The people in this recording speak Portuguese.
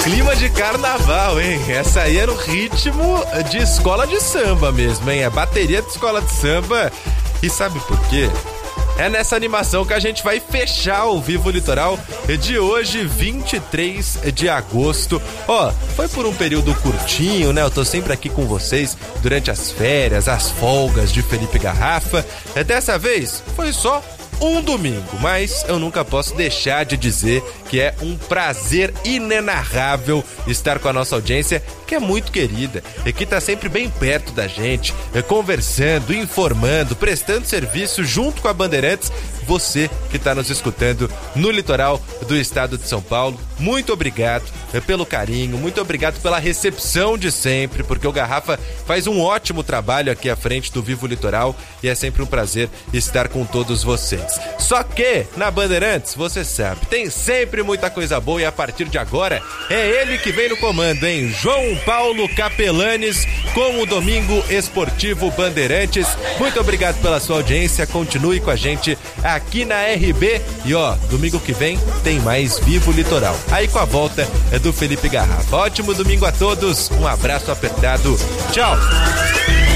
Clima de carnaval, hein? Essa aí era o ritmo de escola de samba mesmo, hein? É bateria de escola de samba. E sabe por quê? É nessa animação que a gente vai fechar o Vivo Litoral de hoje, 23 de agosto. Ó, foi por um período curtinho, né? Eu tô sempre aqui com vocês durante as férias, as folgas de Felipe Garrafa. Dessa vez foi só um domingo, mas eu nunca posso deixar de dizer que é um prazer inenarrável estar com a nossa audiência, que é muito querida e que tá sempre bem perto da gente, conversando, informando, prestando serviço junto com a Bandeirantes. Você que está nos escutando no litoral do estado de São Paulo, muito obrigado pelo carinho, muito obrigado pela recepção de sempre, porque o Garrafa faz um ótimo trabalho aqui à frente do Vivo Litoral e é sempre um prazer estar com todos vocês. Só que na Bandeirantes, você sabe, tem sempre muita coisa boa e a partir de agora é ele que vem no comando, hein? João Paulo Capelanes com o Domingo Esportivo Bandeirantes. Muito obrigado pela sua audiência, continue com a gente aqui na RB e ó, domingo que vem tem mais Vivo Litoral, aí com a volta do Felipe Garrafa. Ótimo domingo a todos, um abraço apertado, tchau!